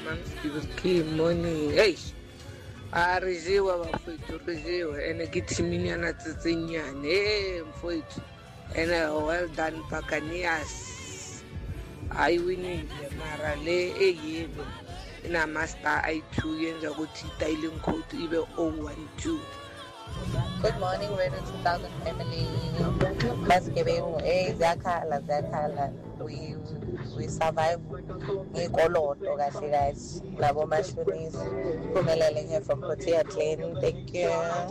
man. Key morning. Hey. Reziwa bafowethu reziwa ene ke teaming yana tsetsenyane mfowethu ene well done Buccaneers I winning mara le eyelo ina master I2 yenza ukuthi styling code ibe 012. Good morning, Radio 2000 family. Zakhala. We survive ngikolodo kahle kahle labo mashonisa kumelele here from Protea Clan. Thank you.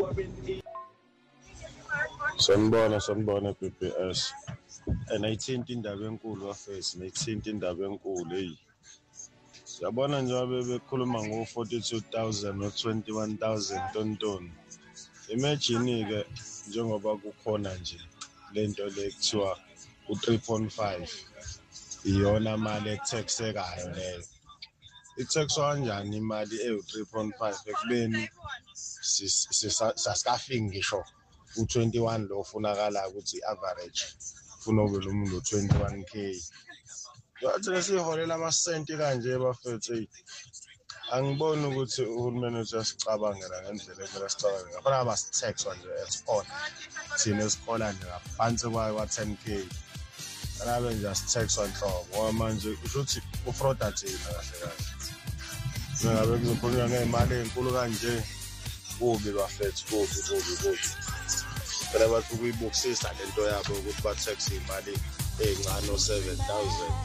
Sanibona PPS. Ayithinta indaba enkulu wafesi, ayithinta indaba enkulu hey. Siyabona njengoba bekhuluma ngo42,000 no21,000 tonton. Imagine ke njengoba kukhona nje lento le kuthiwa u3.5 iyona mali etaxekayo leyo. Itaxwa kanjani imali eyu3.5 ekubeni sasikafi ngisho u21 lo ufunakala ukuthi average ufuna ube nomuntu 21k. Yathi siholela amasenti kanje bafethu angiboni ukuthi uhulumeni uyasicabangela ngendlela ekumele sicabangele ngapha ama-tax nje export thina esikhola nje ngaphansi kwayo kwa10k arabe nje as-tax wanhlobo ngoba manje kusho ukuthi ufroda thina kahle kahle ngabe kuzokhulunywa ngezimali ezinkulu kanje kubi bafethu kubi phela bathi ukuyibukisisa lento yabo ukuthi ba-tax imali ezincane o7,000